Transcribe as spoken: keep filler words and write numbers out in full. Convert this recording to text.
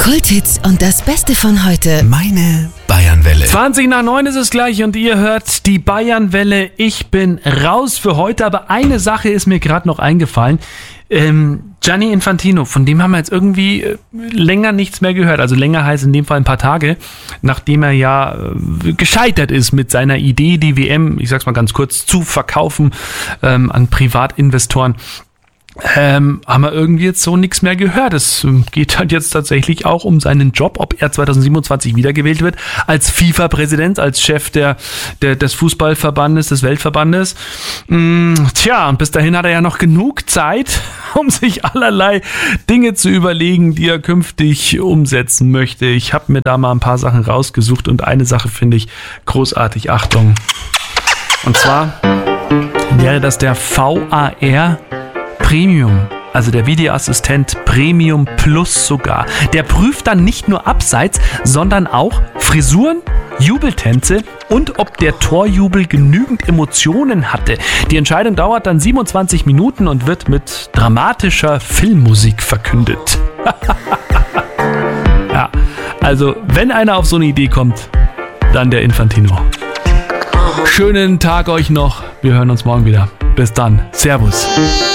Kulthits und das Beste von heute. Meine Bayernwelle. zwanzig nach neun ist es gleich und ihr hört die Bayernwelle. Ich bin raus für heute, aber eine Sache ist mir gerade noch eingefallen. Ähm, Gianni Infantino, von dem haben wir jetzt irgendwie äh, länger nichts mehr gehört. Also länger heißt in dem Fall ein paar Tage, nachdem er ja äh, gescheitert ist mit seiner Idee, die W M, ich sag's mal ganz kurz, zu verkaufen ähm, an Privatinvestoren. Ähm, haben wir irgendwie jetzt so nichts mehr gehört. Es geht halt jetzt tatsächlich auch um seinen Job, ob er zwanzig siebenundzwanzig wiedergewählt wird als FIFA-Präsident, als Chef der, der des Fußballverbandes, des Weltverbandes. Mm, tja, und bis dahin hat er ja noch genug Zeit, um sich allerlei Dinge zu überlegen, die er künftig umsetzen möchte. Ich habe mir da mal ein paar Sachen rausgesucht und eine Sache finde ich großartig. Achtung. Und zwar wäre das der V A R Premium, also der Videoassistent Premium Plus sogar. Der prüft dann nicht nur Abseits, sondern auch Frisuren, Jubeltänze und ob der Torjubel genügend Emotionen hatte. Die Entscheidung dauert dann siebenundzwanzig Minuten und wird mit dramatischer Filmmusik verkündet. Ja, also wenn einer auf so eine Idee kommt, dann der Infantino. Schönen Tag euch noch. Wir hören uns morgen wieder. Bis dann. Servus.